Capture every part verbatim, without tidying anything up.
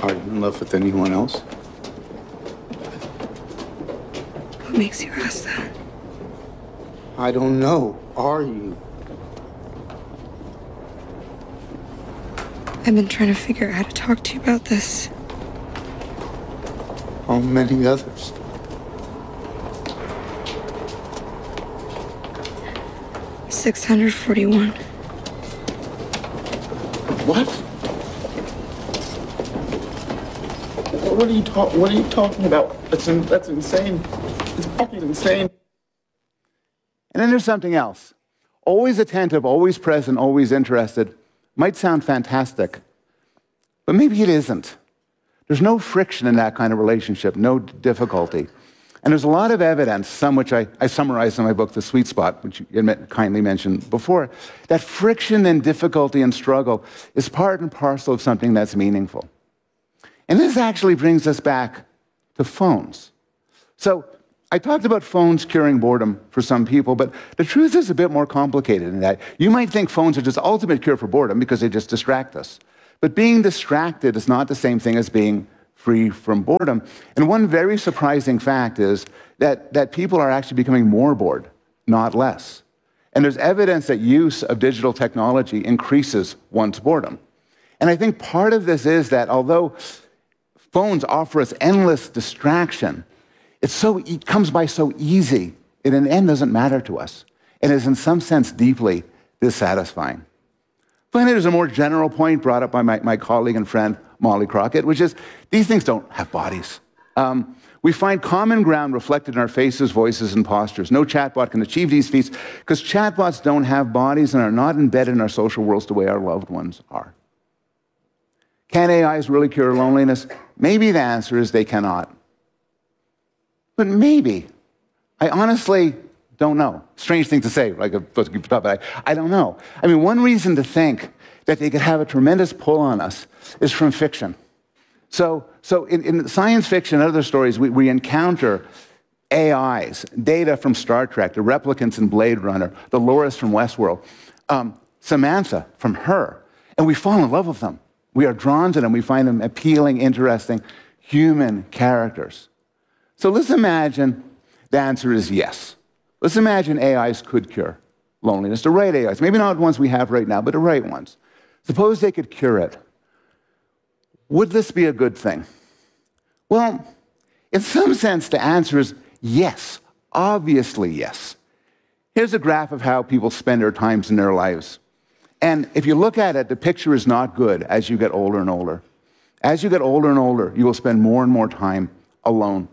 Are you in love with anyone else? What makes you ask that? I don't know. Are you? I've been trying to figure out how to talk to you about this. How many others? six hundred forty-one. What? What are you talk? What are you talking about? That's in, that's insane. It's fucking insane. And then there's something else. Always attentive, always present, always interested might sound fantastic, but maybe it isn't. There's no friction in that kind of relationship, no difficulty. And there's a lot of evidence, some which I, I summarized in my book, The Sweet Spot, which you kindly mentioned before, that friction and difficulty and struggle is part and parcel of something that's meaningful. And this actually brings us back to phones. So I talked about phones curing boredom for some people, but the truth is a bit more complicated in that. You might think phones are just the ultimate cure for boredom because they just distract us. But being distracted is not the same thing as being free from boredom. And one very surprising fact is that, that people are actually becoming more bored, not less. And there's evidence that use of digital technology increases one's boredom. And I think part of this is that although phones offer us endless distraction, it's so, it comes by so easy, it in the end doesn't matter to us, and is in some sense deeply dissatisfying. Finally, there's a more general point brought up by my, my colleague and friend, Molly Crockett, which is these things don't have bodies. Um, we find common ground reflected in our faces, voices, and postures. No chatbot can achieve these feats because chatbots don't have bodies and are not embedded in our social worlds the way our loved ones are. Can A Is really cure loneliness? Maybe the answer is they cannot. But maybe. I honestly don't know. Strange thing to say, like I'm supposed to keep talking, but I, I don't know. I mean, one reason to think that they could have a tremendous pull on us is from fiction. So, so in, in science fiction and other stories, we, we encounter A Is, Data from Star Trek, the replicants in Blade Runner, the Loras from Westworld, um, Samantha from Her, and we fall in love with them. We are drawn to them. We find them appealing, interesting, human characters. So let's imagine the answer is yes. Let's imagine A Is could cure loneliness, the right A Is. Maybe not the ones we have right now, but the right ones. Suppose they could cure it. Would this be a good thing? Well, in some sense, the answer is yes. Obviously, yes. Here's a graph of how people spend their times in their lives. And if you look at it, the picture is not good as you get older and older. As you get older and older, you will spend more and more time alone.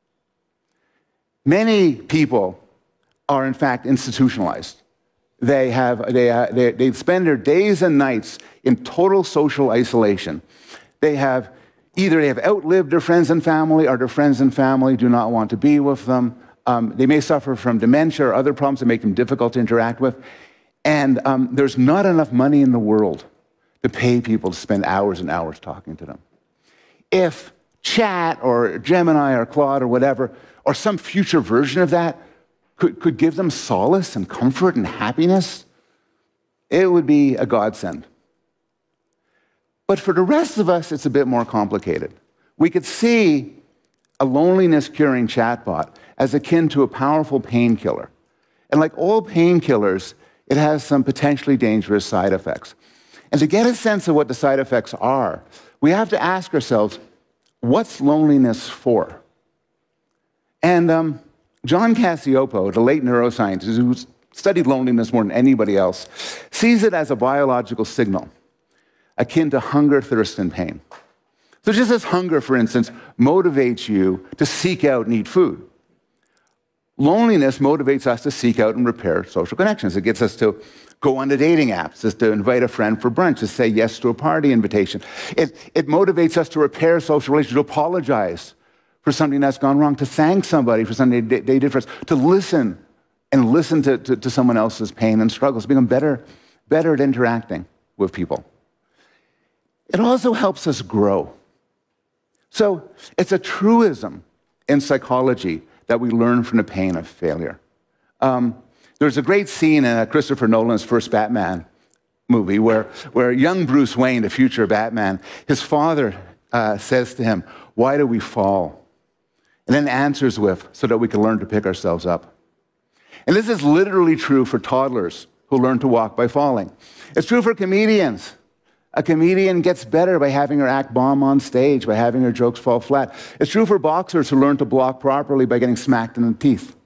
Many people are, in fact, institutionalized. They, have, they, uh, they, they spend their days and nights in total social isolation. They have either they have outlived their friends and family, or their friends and family do not want to be with them. Um, they may suffer from dementia or other problems that make them difficult to interact with. And um, there's not enough money in the world to pay people to spend hours and hours talking to them. If Chat or Gemini or Claude or whatever, or some future version of that, could, could give them solace and comfort and happiness, it would be a godsend. But for the rest of us, it's a bit more complicated. We could see a loneliness-curing chatbot as akin to a powerful painkiller. And like all painkillers, it has some potentially dangerous side effects. And to get a sense of what the side effects are, we have to ask ourselves, what's loneliness for? And um, John Cacioppo, the late neuroscientist who studied loneliness more than anybody else, sees it as a biological signal, akin to hunger, thirst, and pain. So just as hunger, for instance, motivates you to seek out and eat food, loneliness motivates us to seek out and repair social connections. It gets us to go on to dating apps, just to invite a friend for brunch, to say yes to a party invitation. It, it motivates us to repair social relations, to apologize for something that's gone wrong, to thank somebody for something they, they did for us, to listen and listen to, to, to someone else's pain and struggles, to become better, better at interacting with people. It also helps us grow. So it's a truism in psychology that we learn from the pain of failure. Um, there's a great scene in uh, Christopher Nolan's first Batman movie where, where young Bruce Wayne, the future Batman, his father uh, says to him, "Why do we fall?" And then answers with, "So that we can learn to pick ourselves up." And this is literally true for toddlers who learn to walk by falling. It's true for comedians. A comedian gets better by having her act bomb on stage, by having her jokes fall flat. It's true for boxers who learn to block properly by getting smacked in the teeth.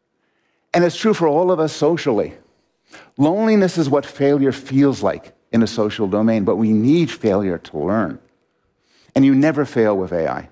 And it's true for all of us socially. Loneliness is what failure feels like in a social domain, but we need failure to learn. And you never fail with A I.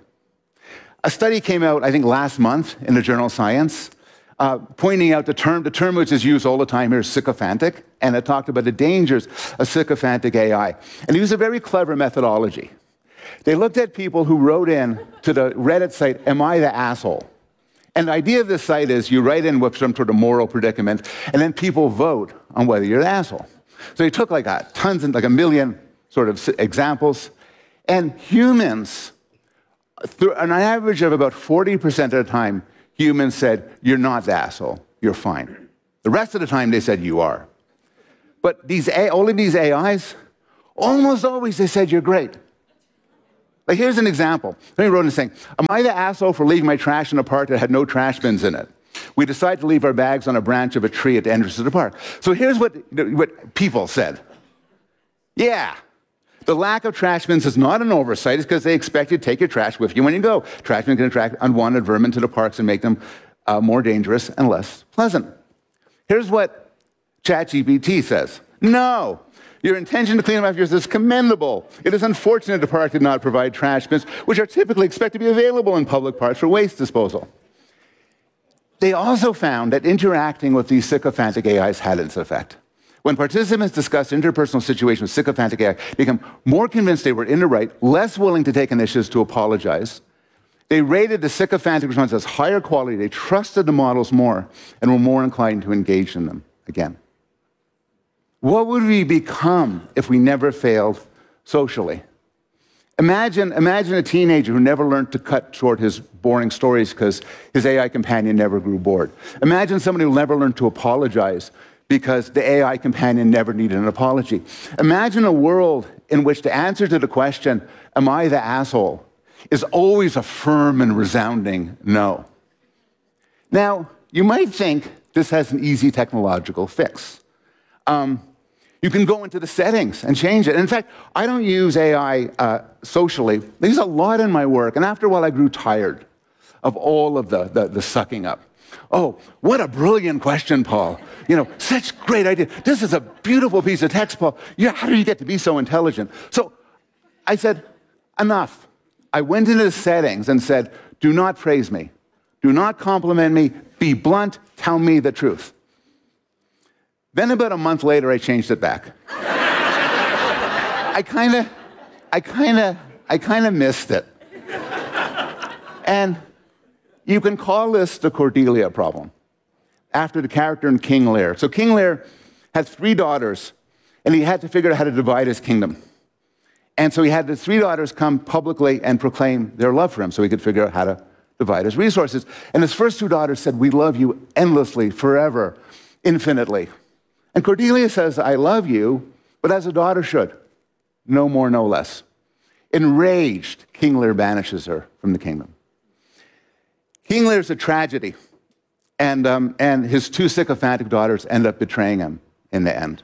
A study came out, I think, last month in the journal Science, uh, pointing out the term, the term which is used all the time here is sycophantic, and it talked about the dangers of sycophantic A I. And it used a very clever methodology. They looked at people who wrote in to the Reddit site, "Am I the asshole?" And the idea of this site is you write in with some sort of moral predicament, and then people vote on whether you're the asshole. So they took like a, tons and like a million sort of examples, and humans, through an average of about forty percent of the time, humans said, "You're not the asshole, you're fine." The rest of the time, they said, "You are." But these A, all of these A Is, almost always they said, "You're great." Like, here's an example. Somebody wrote in saying, "Am I the asshole for leaving my trash in a park that had no trash bins in it? We decided to leave our bags on a branch of a tree at the entrance of the park." So here's what, what people said. Yeah, the lack of trash bins is not an oversight. It's because they expect you to take your trash with you when you go. Trash bins can attract unwanted vermin to the parks and make them uh, more dangerous and less pleasant. Here's what ChatGPT says. "No. Your intention to clean up after yourself is commendable. It is unfortunate the park did not provide trash bins, which are typically expected to be available in public parks for waste disposal." They also found that interacting with these sycophantic A Is had its effect. When participants discussed interpersonal situations with sycophantic A I, they became more convinced they were in the right, less willing to take initiatives to apologize. They rated the sycophantic response as higher quality. They trusted the models more and were more inclined to engage in them again. What would we become if we never failed socially? Imagine, imagine a teenager who never learned to cut short his boring stories because his A I companion never grew bored. Imagine somebody who never learned to apologize because the A I companion never needed an apology. Imagine a world in which the answer to the question, "Am I the asshole?" is always a firm and resounding no. Now, you might think this has an easy technological fix. Um, you can go into the settings and change it. In fact, I don't use A I uh, socially. I use a lot in my work, and after a while I grew tired of all of the, the, the sucking up. "Oh, what a brilliant question, Paul. You know, such great idea. This is a beautiful piece of text, Paul. Yeah, how do you get to be so intelligent?" So I said, enough. I went into the settings and said, "Do not praise me. Do not compliment me. Be blunt. Tell me the truth." Then about a month later, I changed it back. I kind of, I kind of, I kind of missed it. And you can call this the Cordelia problem, after the character in King Lear. So King Lear had three daughters, and he had to figure out how to divide his kingdom. And so he had the three daughters come publicly and proclaim their love for him so he could figure out how to divide his resources. And his first two daughters said, "We love you endlessly, forever, infinitely." And Cordelia says, "I love you, but as a daughter should, no more, no less." Enraged, King Lear banishes her from the kingdom. King Lear's a tragedy, and, um, and his two sycophantic daughters end up betraying him in the end.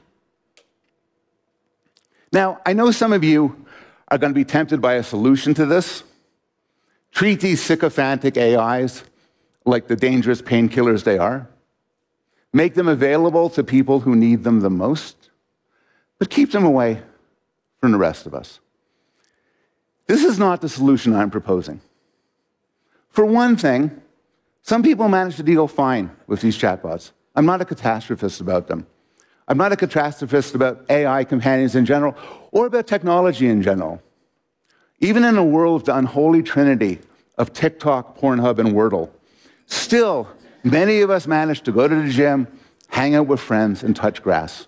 Now, I know some of you are going to be tempted by a solution to this. Treat these sycophantic A Is like the dangerous painkillers they are. Make them available to people who need them the most, but keep them away from the rest of us. This is not the solution I'm proposing. For one thing, some people manage to deal fine with these chatbots. I'm not a catastrophist about them. I'm not a catastrophist about A I companions in general, or about technology in general. Even in a world of the unholy trinity of TikTok, Pornhub, and Wordle, still, many of us manage to go to the gym, hang out with friends, and touch grass.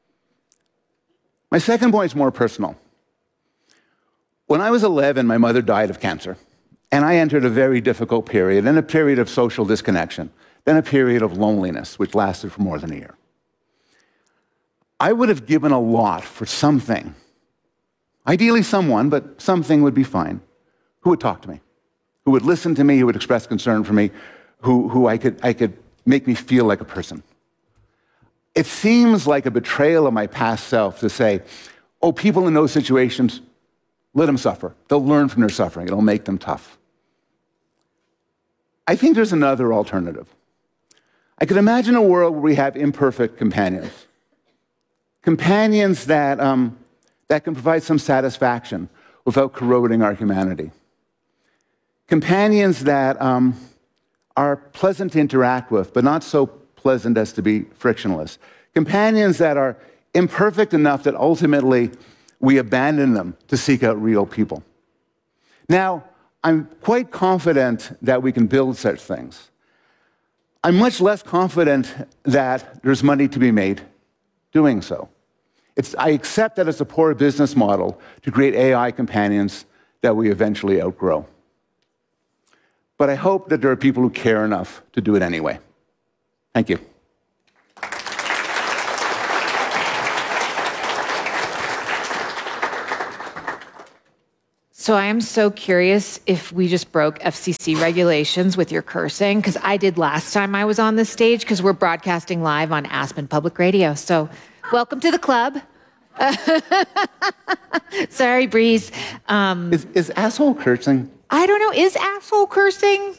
My second point is more personal. When I was eleven, my mother died of cancer, and I entered a very difficult period, then a period of social disconnection, then a period of loneliness, which lasted for more than a year. I would have given a lot for something, ideally someone, but something would be fine, who would talk to me, who would listen to me, who would express concern for me, who, who I could, I could make me feel like a person. It seems like a betrayal of my past self to say, oh, people in those situations, let them suffer. They'll learn from their suffering. It'll make them tough. I think there's another alternative. I could imagine a world where we have imperfect companions. Companions that, um, that can provide some satisfaction without corroding our humanity. Companions that um, are pleasant to interact with, but not so pleasant as to be frictionless. Companions that are imperfect enough that ultimately we abandon them to seek out real people. Now, I'm quite confident that we can build such things. I'm much less confident that there's money to be made doing so. It's, I accept that it's a poor business model to create A I companions that we eventually outgrow. But I hope that there are people who care enough to do it anyway. Thank you. So I am so curious if we just broke F C C regulations with your cursing, because I did last time I was on this stage, because we're broadcasting live on Aspen Public Radio. So welcome to the club. Sorry, Breeze. Um, is, is asshole cursing? I don't know. Is asshole cursing?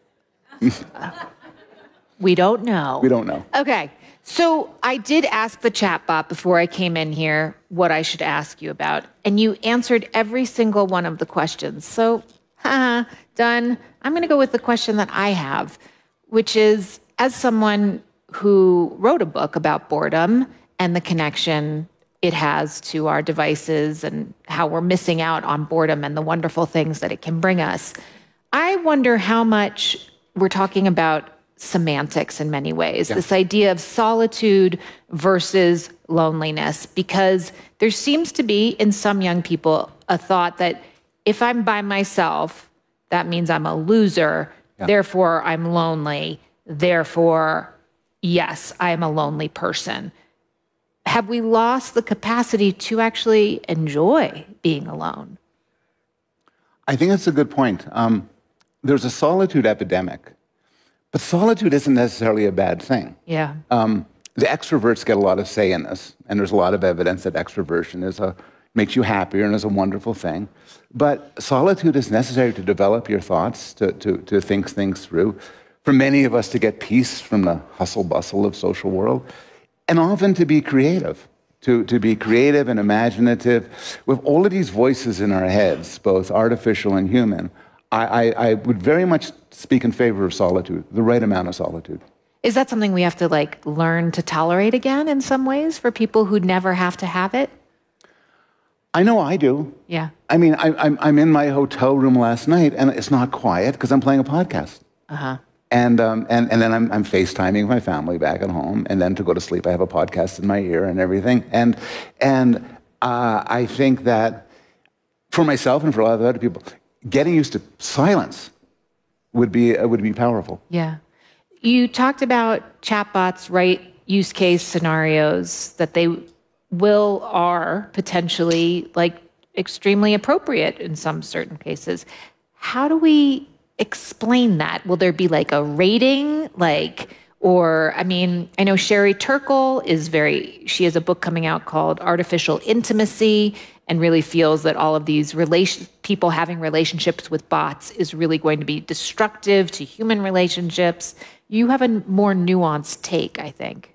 We don't know. We don't know. Okay. So I did ask the chatbot before I came in here what I should ask you about, and you answered every single one of the questions. So, haha, done. I'm going to go with the question that I have, which is, as someone who wrote a book about boredom and the connection it has to our devices and how we're missing out on boredom and the wonderful things that it can bring us, I wonder how much we're talking about semantics in many ways, yeah. This idea of solitude versus loneliness, because there seems to be in some young people a thought that if I'm by myself, that means I'm a loser, yeah. Therefore I'm lonely, therefore, yes, I am a lonely person. Have we lost the capacity to actually enjoy being alone? I think that's a good point. Um, there's a solitude epidemic. But solitude isn't necessarily a bad thing. Yeah. Um, the extroverts get a lot of say in this, and there's a lot of evidence that extroversion is a, makes you happier and is a wonderful thing. But solitude is necessary to develop your thoughts, to, to, to think things through, for many of us to get peace from the hustle-bustle of social world, and often to be creative, to, to be creative and imaginative. With all of these voices in our heads, both artificial and human, I, I, I would very much speak in favor of solitude, the right amount of solitude. Is that something we have to like learn to tolerate again in some ways for people who never have to have it? I know I do. Yeah. I mean, I, I'm, I'm in my hotel room last night and it's not quiet because I'm playing a podcast. Uh-huh. And, um, and, and then I'm, I'm FaceTiming my family back at home. And then to go to sleep, I have a podcast in my ear and everything. And, and uh, I think that for myself and for a lot of other people, getting used to silence would be uh, would be powerful. Yeah. You talked about chatbots, right? Use case scenarios that they will are potentially like extremely appropriate in some certain cases. How do we explain that? Will there be like a rating, like, or I mean, I know Sherry Turkle is very. She has a book coming out called Artificial Intimacy, and really feels that all of these relation, people having relationships with bots is really going to be destructive to human relationships. You have a more nuanced take, I think.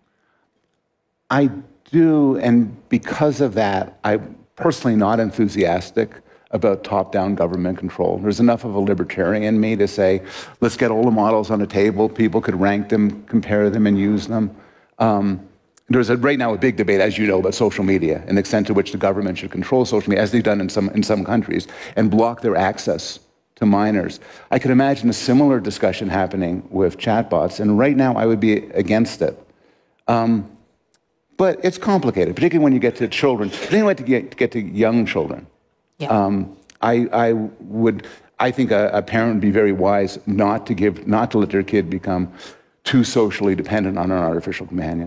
I do, and because of that, I'm personally not enthusiastic about top-down government control. There's enough of a libertarian in me to say, let's get all the models on the table, people could rank them, compare them, and use them. Um, There's a, right now a big debate, as you know, about social media and the extent to which the government should control social media, as they've done in some, in some countries, and block their access to minors. I could imagine a similar discussion happening with chatbots, and right now I would be against it. Um, but it's complicated, particularly when you get to children, particularly when you get to, get to young children. Yeah. Um, I, I would, I think a, a parent would be very wise not to give, not to let their kid become too socially dependent on an artificial companion.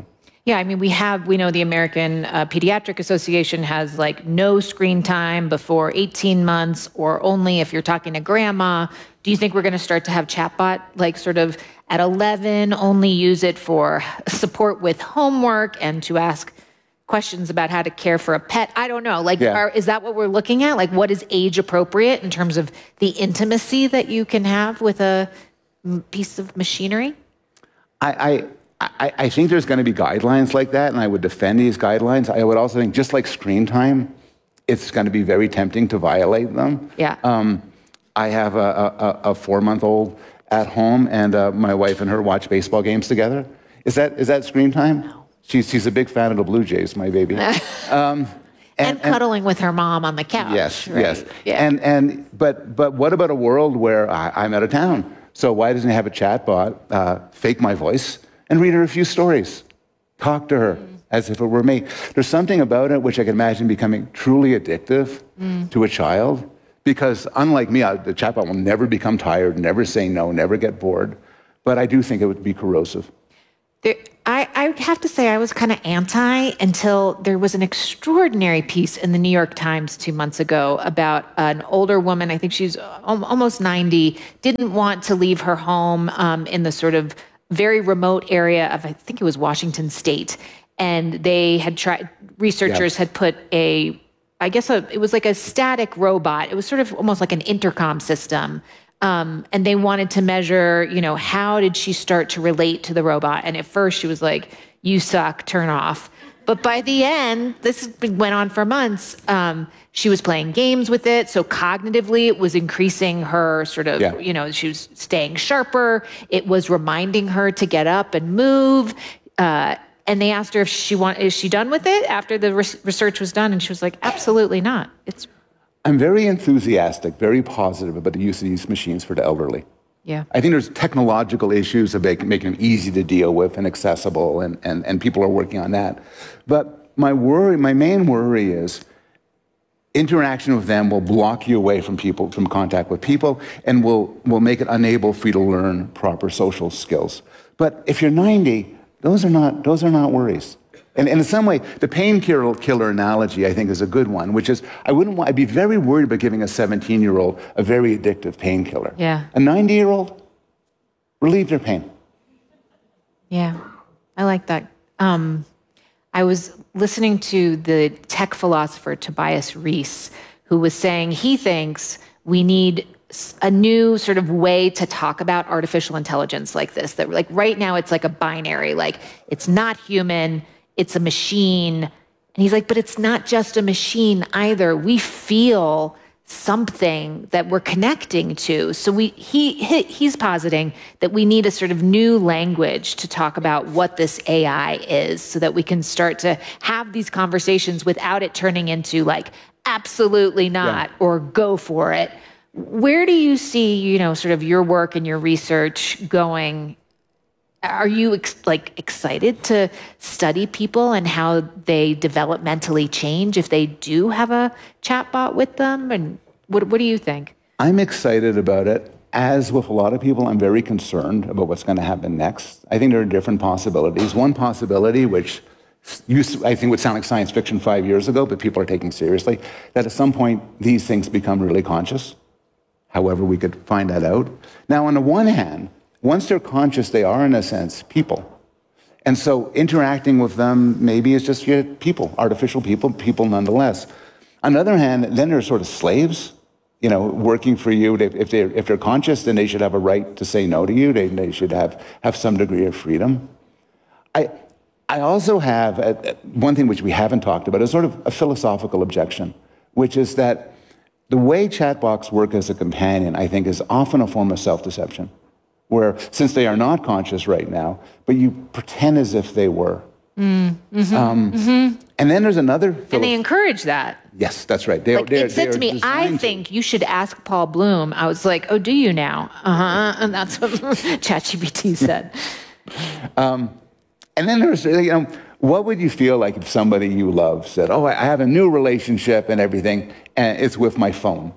Yeah, I mean, we have, we know the American uh, Pediatric Association has like no screen time before eighteen months or only if you're talking to grandma. Do you think we're going to start to have chatbot like sort of at eleven, only use it for support with homework and to ask questions about how to care for a pet? I don't know. Like, Yeah. are, is that what we're looking at? Like, what is age appropriate in terms of the intimacy that you can have with a m- piece of machinery? I, I, I, I think there's going to be guidelines like that, and I would defend these guidelines. I would also think, just like screen time, it's going to be very tempting to violate them. Yeah. Um, I have a, a, a four-month-old at home, and uh, my wife and her watch baseball games together. Is that is that screen time? No. She's she's a big fan of the Blue Jays, my baby. um, and, and cuddling with her mom on the couch. Yes, right? yes. Yeah. And and but but what about a world where I, I'm out of town? So why doesn't it have a chatbot uh, fake my voice and read her a few stories, talk to her mm. as if it were me? There's something about it which I can imagine becoming truly addictive mm. to a child. Because unlike me, I, the chatbot will never become tired, never say no, never get bored. But I do think it would be corrosive. There, I, I have to say I was kind of anti until there was an extraordinary piece in the New York Times two months ago about an older woman, I think she's almost ninety, didn't want to leave her home um, in the sort of very remote area of, I think it was Washington State. And they had tried, researchers yeah. had put a I guess a, it was like a static robot. It was sort of almost like an intercom system. Um, and they wanted to measure, you know, how did she start to relate to the robot? And at first she was like, you suck, turn off. But by the end, this went on for months. Um, she was playing games with it. So cognitively, it was increasing her sort of, yeah. you know, she was staying sharper. It was reminding her to get up and move. Uh, And they asked her if she want, is she done with it after the res- research was done? And she was like, absolutely not. It's. I'm very enthusiastic, very positive about the use of these machines for the elderly. Yeah. I think there's technological issues of making, making them easy to deal with and accessible, and, and, and people are working on that. But my worry, my main worry is interaction with them will block you away from people, from contact with people, and will, will make it unable for you to learn proper social skills. But if you're ninety, Those are not, those are not worries. And, and in some way, the painkiller killer analogy, I think, is a good one, which is, I wouldn't want, I'd be very worried about giving a seventeen-year-old a very addictive painkiller. Yeah. A ninety-year-old, relieve their pain. Yeah, I like that. Um, I was listening to the tech philosopher Tobias Reese, who was saying he thinks we need a new sort of way to talk about artificial intelligence like this, that like right now it's like a binary, like it's not human, it's a machine. And he's like, but it's not just a machine either. We feel something that we're connecting to. So we he, he he's positing that we need a sort of new language to talk about what this A I is, so that we can start to have these conversations without it turning into like absolutely not yeah. or go for it. Where do you see, you know, sort of your work and your research going? Are you ex- like excited to study people and how they developmentally change if they do have a chatbot with them? And what what do you think? I'm excited about it. As with a lot of people, I'm very concerned about what's going to happen next. I think there are different possibilities. One possibility, which used to, I think would sound like science fiction five years ago, but people are taking seriously, that at some point these things become really conscious. However we could find that out. Now, on the one hand, once they're conscious, they are, in a sense, people. And so interacting with them maybe is just yeah, people, artificial people, people nonetheless. On the other hand, then they're sort of slaves, you know, working for you. If they're, if they're conscious, then they should have a right to say no to you. They, they should have, have some degree of freedom. I, I also have, a, one thing which we haven't talked about is sort of a philosophical objection, which is that the way chatbots work as a companion, I think, is often a form of self-deception, where since they are not conscious right now, but you pretend as if they were. Mm, mm-hmm, um, mm-hmm. And then there's another... And they encourage that. Yes, that's right. They, like, they, it said to me, I think you should ask Paul Bloom. I was like, oh, do you now? Uh-huh. And that's what ChatGPT said. um, and then there's, you know, what would you feel like if somebody you love said, oh, I have a new relationship and everything, and it's with my phone?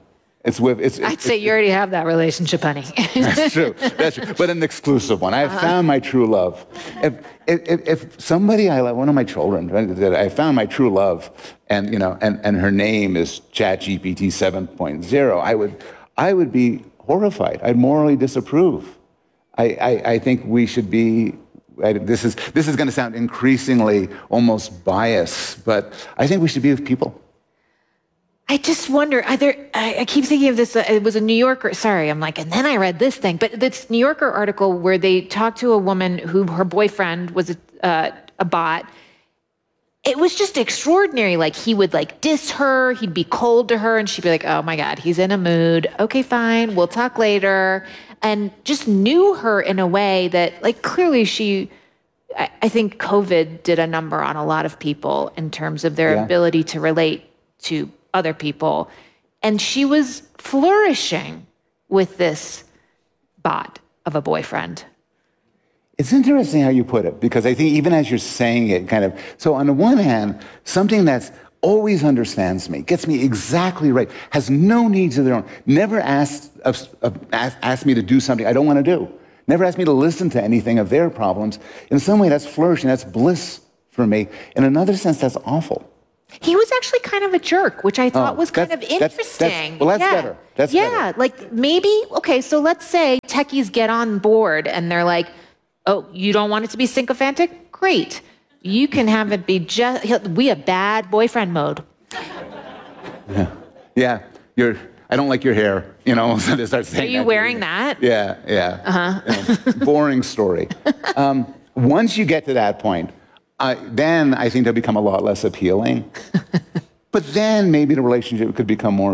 It's with, it's, I'd it's, say you already have that relationship, honey. That's true. That's true. But an exclusive one. I have found my true love. If, if, if somebody I love, one of my children, I found my true love, and you know, and, and her name is ChatGPT seven point oh, I would, I would be horrified. I'd morally disapprove. I, I, I think we should be. I, this is this is going to sound increasingly almost biased, but I think we should be with people. I just wonder, either, I, I keep thinking of this, uh, it was a New Yorker, sorry, I'm like, and then I read this thing, but this New Yorker article where they talked to a woman who her boyfriend was a, uh, a bot. It was just extraordinary. Like, he would like diss her, he'd be cold to her, and she'd be like, oh my God, he's in a mood. Okay, fine, we'll talk later. And just knew her in a way that, like, clearly she, I, I think COVID did a number on a lot of people in terms of their Yeah. ability to relate to other people. And she was flourishing with this bot of a boyfriend. It's interesting how you put it, because I think even as you're saying it, kind of, so on the one hand, something that's always understands me, gets me exactly right, has no needs of their own, never asked, uh, asked, asked me to do something I don't want to do, never asked me to listen to anything of their problems. In some way, that's flourishing, that's bliss for me. In another sense, that's awful. He was actually kind of a jerk, which I thought Oh, was kind of that's- that's- interesting. that's- well, that's yeah. better. That's yeah, better. like maybe, okay, so let's say techies get on board and they're like, oh, you don't want it to be sycophantic? Great. You can have it be just, we have bad boyfriend mode. Yeah, yeah. You're. I don't like your hair. You know, so they start saying. Are you that to wearing that? Yeah, yeah. Uh-huh. Boring story. Um, once you get to that point, uh, then I think they'll become a lot less appealing. But then maybe the relationship could become more